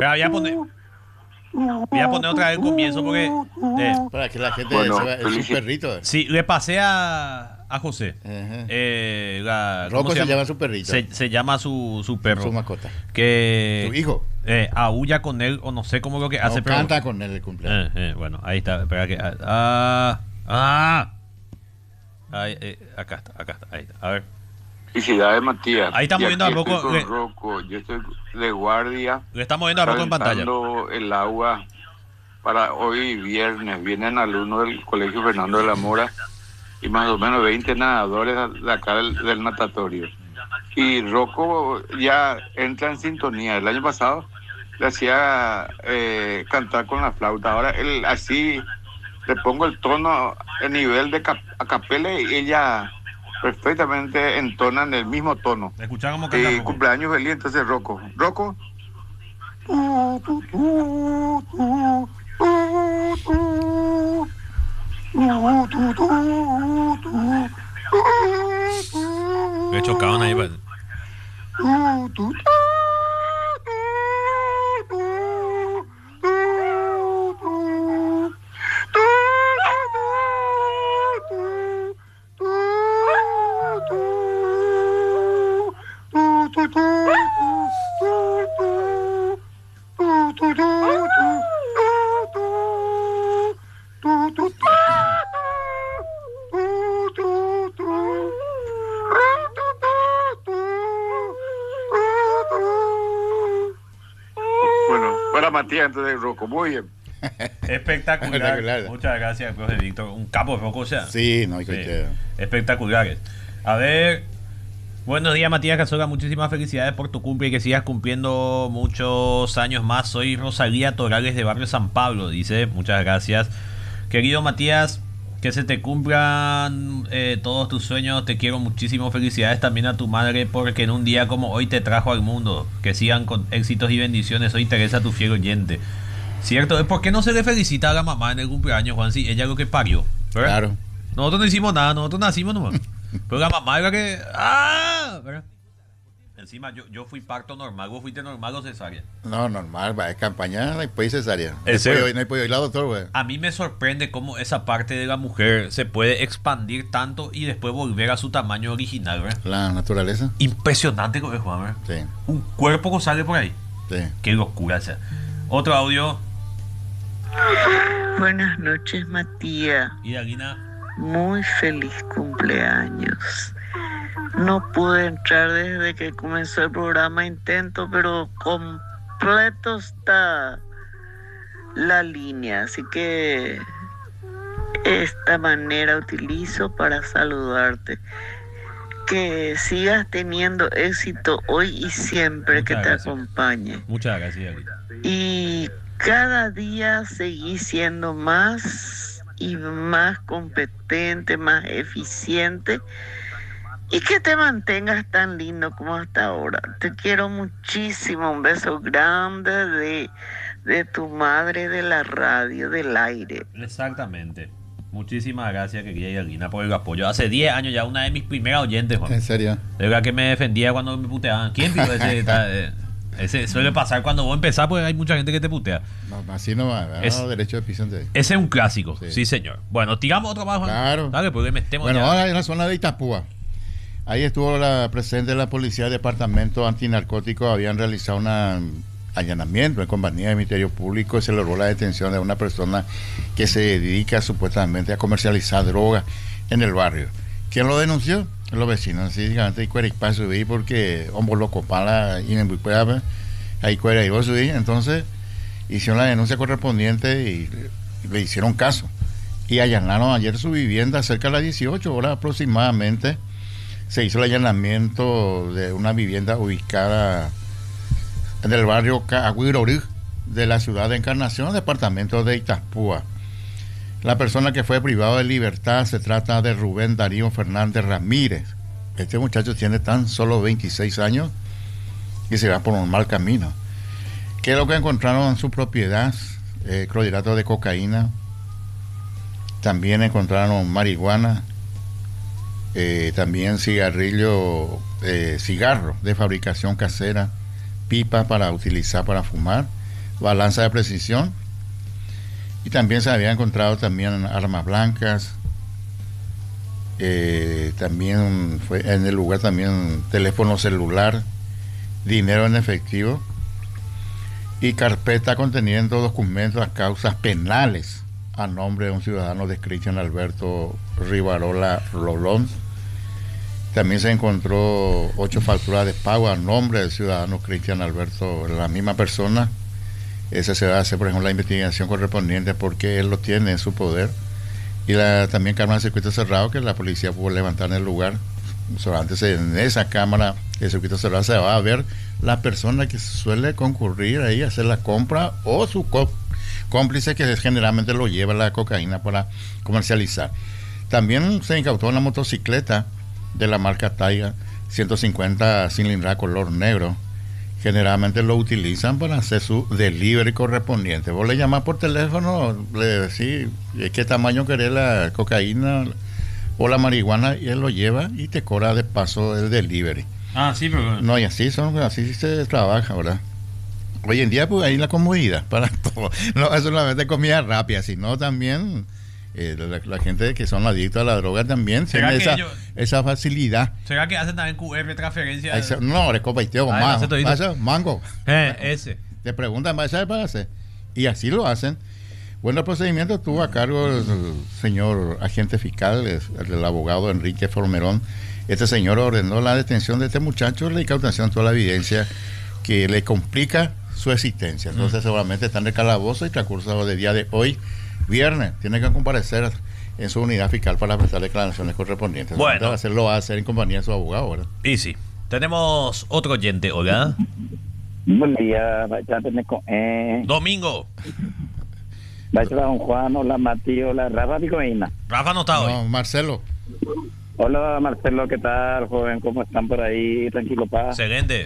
Voy a poner otra vez el comienzo porque... Para que la gente Bueno, sepa, es un perrito. sí, le pasé a José. Ajá. ¿Cómo Rocco se llama su perrito. Se llama su perro. Su mascota. Que... Su hijo. Aúlla con él, o no sé cómo lo que No, hace, pero... canta con él el cumpleaños. Bueno, ahí está. Espera que... acá está. Ahí está. A ver. Felicidades, Matías. Ahí estamos Y viendo aquí a Rocco, estoy con Rocco. Yo estoy de guardia. Le estamos viendo a Rocco en pantalla. Calentando el agua para hoy viernes. Vienen alumnos del Colegio Fernando de la Mora y más o menos 20 nadadores de acá del natatorio. Y Rocco ya entra en sintonía. El año pasado le hacía cantar con la flauta. Ahora él así le pongo el tono, el nivel de a capela y ella perfectamente entona en el mismo tono. Escuchá cómo canta Rocco. Cumpleaños feliz, entonces Rocco. Rocco. Le chocaban ahí. Bueno, para Matías, entonces Rocco, muy bien. Espectacular. Muchas gracias, profe Víctor. Un capo de Rocco, o sea. Sí, no hay que... Espectaculares. A ver. Buenos días, Matías Casoga. Muchísimas felicidades por tu cumple y que sigas cumpliendo muchos años más. Soy Rosalía Torales de Barrio San Pablo, dice. Muchas gracias. Querido Matías, que se te cumplan todos tus sueños. Te quiero muchísimo. Felicidades también a tu madre porque en un día como hoy te trajo al mundo. Que sigan con éxitos y bendiciones. Soy Teresa, tu fiel oyente. Cierto, ¿por qué no se le felicita a la mamá en el cumpleaños, Juan? Si ella es lo que parió, ¿verdad? Claro. Nosotros no hicimos nada, nosotros nacimos nomás. Pero la mamá era que... ¿verdad? Encima yo fui parto normal, vos fuiste normal o cesárea. No, normal, va, es campaña, después cesárea. No hay podido ir la doctor, güey. A mí me sorprende cómo esa parte de la mujer se puede expandir tanto y después volver a su tamaño original, ¿verdad? La naturaleza. Impresionante como es, Juan, ¿verdad? Sí. Un cuerpo que sale por ahí. Sí. Qué locura, o sea. Otro audio. Buenas noches, Matías. Y Alina. Muy feliz cumpleaños. No pude entrar desde que comenzó el programa, intento, pero completo está la línea. Así que esta manera utilizo para saludarte. Que sigas teniendo éxito hoy y siempre. Muchas que te gracias. Acompañe. Muchas gracias, Alina. Y cada día seguís siendo más y más competente, más eficiente y que te mantengas tan lindo como hasta ahora. Te quiero muchísimo, un beso grande de tu madre de la radio, del aire. Exactamente. Muchísimas gracias, querida Yelina, por el apoyo. Hace 10 años ya, una de mis primeras oyentes, Juan. ¿En serio? De verdad que me defendía cuando me puteaban. ¿Quién pidió ese? Suele pasar cuando vos empezás, porque hay mucha gente que te putea. No, así no va. Derecho de piso. Ese es un clásico, sí, señor. Bueno, tiramos otro más, Juan. Claro. Dale, porque metemos bueno, ya. ahora en la zona de Itapúa. Ahí estuvo la presidenta de la Policía del Departamento Antinarcótico. Habían realizado un allanamiento en compañía del Ministerio Público y se logró la detención de una persona que se dedica supuestamente a comercializar drogas en el barrio. ¿Quién lo denunció? Los vecinos. Así digamos, y cuericpa subí porque hombo loco pala y me puede ahí cuera y vos subí. Entonces hicieron la denuncia correspondiente y le hicieron caso. Y allanaron ayer su vivienda cerca de las 18 horas aproximadamente. Se hizo el allanamiento de una vivienda ubicada en el barrio Cahuirorú de la ciudad de Encarnación, departamento de Itapúa. La persona que fue privado de libertad se trata de Rubén Darío Fernández Ramírez. Este muchacho tiene tan solo 26 años y se va por un mal camino. ¿Qué es lo que encontraron en su propiedad? Clorhidrato de cocaína. También encontraron marihuana. También cigarro de fabricación casera, pipa para utilizar para fumar, balanza de precisión, y también se había encontrado también armas blancas. También fue en el lugar también teléfono celular, dinero en efectivo y carpeta conteniendo documentos a causas penales a nombre de un ciudadano de Cristian Alberto Rivarola Rolón. También se encontró 8 facturas de pago a nombre del ciudadano Cristian Alberto, la misma persona. Esa se va a hacer, por ejemplo, la investigación correspondiente porque él lo tiene en su poder. Y también cámara de circuito cerrado que la policía pudo levantar en el lugar. Solamente en esa cámara de circuito cerrado se va a ver la persona que suele concurrir ahí a hacer la compra o su cómplice que generalmente lo lleva la cocaína para comercializar. También se incautó una motocicleta de la marca Taiga 150 cilindrada color negro. Generalmente lo utilizan para hacer su delivery correspondiente. Vos le llamás por teléfono, le decís qué tamaño querés la cocaína o la marihuana y él lo lleva y te cobra de paso el delivery. Sí, pero... No, y así se trabaja, ¿verdad? Hoy en día pues hay la comodidad para todo. No es solamente comida rápida, sino también la gente que son adictos a la droga también tiene esa facilidad. ¿Será que hacen también QR transferencia? No, eres copa y tío con mango. Ese. Te preguntan, ¿vas a hacer? Y así lo hacen. Bueno, el procedimiento estuvo a cargo del señor agente fiscal, el abogado Enrique Formerón. Este señor ordenó la detención de este muchacho, la incautación de toda la evidencia que le complica su existencia. Entonces seguramente está en el calabozo y transcurso del día de hoy, viernes, tiene que comparecer en su unidad fiscal para prestar declaraciones correspondientes. Bueno, lo va a hacer en compañía de su abogado, ¿verdad? Y sí. Tenemos otro oyente, hola. Buen día, Domingo. Hola Juan, hola Mati, hola Rafa Picoína. Rafa no está hoy. No, Marcelo. Hola Marcelo, ¿qué tal, joven? ¿Cómo están por ahí? Tranquilo, pa. Excelente.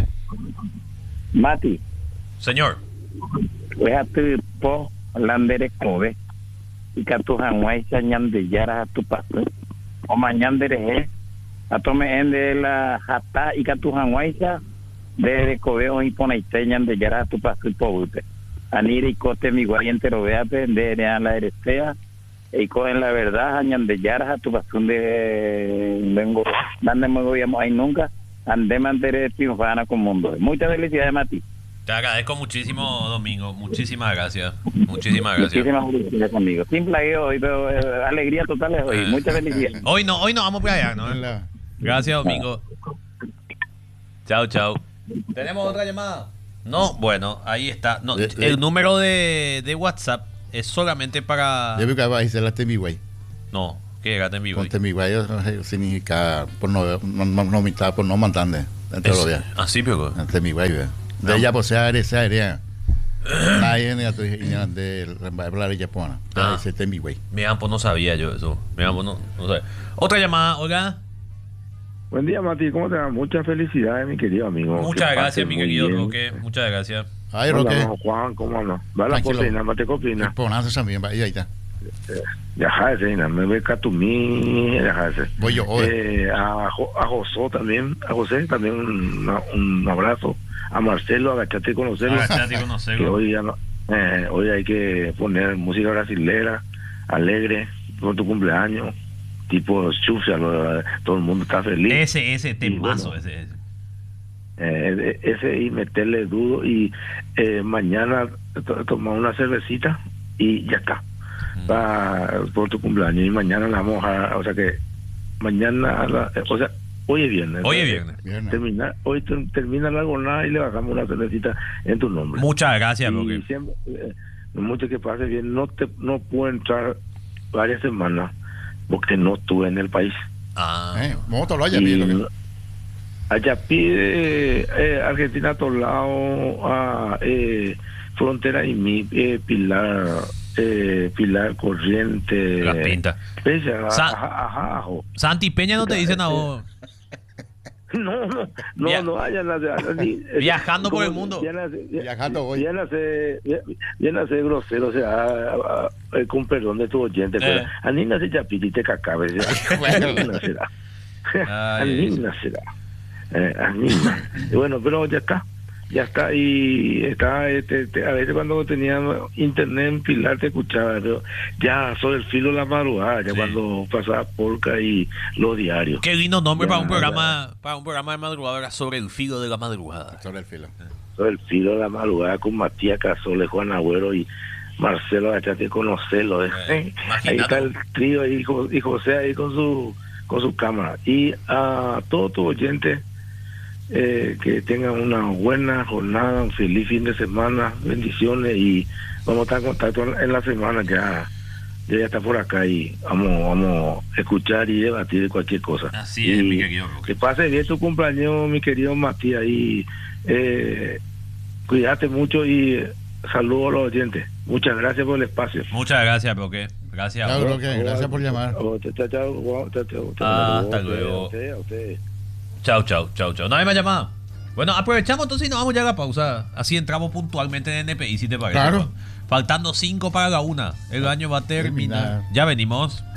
Mati. Señor. Voy a tu po landere kobe. Y que tu hanwai se añan de yara a tu paso. O mañana de a tome en de la jata y que tu hanwai se de kobe o impone y se añan de yara a tu paso y pobute. Aniri cote mi guariente lo vea de la erestea. Y con la verdad, añan de yaras a tu pasión de vengo, dando me voy a nunca, ande mantener triunfana con mundo. Muchas felicidades, Mati. Te agradezco muchísimo, Domingo. Muchísimas gracias. Muchísimas gracias. Muchísimas felicidades, amigo. Sin plagueo hoy, pero alegría total es hoy. Muchas felicidades. Hoy no vamos para allá, ¿no? Gracias, Domingo. Chao, chao. ¿Tenemos otra llamada? No, bueno, ahí está. No, el número de WhatsApp es solamente para... Yo creo que va a decir la Temigüey. No, ¿qué era Temigüey? Temigüey significa por no mitad, por no mandarle entre los días. Así, pero... Temigüey, de ella pues sea área. Nadie de hablar de Japón. Dice Temigüey. Mira, pues no sabía yo eso. Mira, pues no sabía. Otra llamada, Olga. Buen día, Mati. ¿Cómo te va? Muchas felicidades, mi querido amigo. Muchas gracias, mi querido Roque. Muchas gracias. Ay, Roque. Juan, ¿cómo no? Va la cocina, mate copina. Ponazo también, ahí está. Ya, me ve Catumí, ya, voy yo, a José también, un abrazo. A Marcelo, agachate y conocerlo. Que hoy ya no, hoy hay que poner música brasilera, alegre, por tu cumpleaños. Tipo chufia, todo el mundo está feliz. Ese temazo, bueno, ese y meterle duro y mañana tomar una cervecita y ya está. Por tu cumpleaños y mañana la vamos a, o sea que mañana, hoy es viernes. Hoy termina la jornada y le bajamos una cervecita en tu nombre. Muchas gracias, Roque. Siempre, mucho que pase bien, no puedo entrar varias semanas porque no estuve en el país. ¿Cómo lo haya visto? Allá pide Argentina a todos lados, a Frontera y mi Pilar Corriente. La Pinta. Santi Peña no te dicen a vos. No vayan a viajando por el mundo. Viajando hoy. Viene a ser grosero, o sea, con perdón de tu oyente, pero a mí nace chapiti te cacabe. Anina será. Anina. Y bueno, pero ya está. Ya está, y está, a veces cuando tenía internet en Pilar te escuchaba, pero ya sobre el filo de la madrugada, ya Sí. cuando pasaba Polka y los diarios. Qué lindo nombre Ya, para un programa de madrugada sobre el filo de la madrugada. Sobre el filo. Sobre el filo de la madrugada con Matías Cazoles, Juan Agüero y Marcelo Gachate, conocerlo. Ahí imagínate. está el trío ahí, y José ahí con su cámara. Y a todos tus oyentes, que tengan una buena jornada, un feliz fin de semana, bendiciones, y vamos a estar en contacto en la semana. Ya está por acá y vamos a escuchar y debatir de cualquier cosa. Así es, Y mi querido Roque. que pase bien tu cumpleaños, mi querido Matías, y cuídate mucho y saludos a los oyentes. Muchas gracias por el espacio. Muchas gracias, Roque. Gracias. Chao, Roque, gracias por llamar. Hasta luego. A usted. Chao. No hay más llamada. Bueno, aprovechamos entonces y nos vamos ya a la pausa. Así entramos puntualmente en NPI, si te parece. Claro. Faltando 5 para la 1. El año va a terminar. Ya venimos.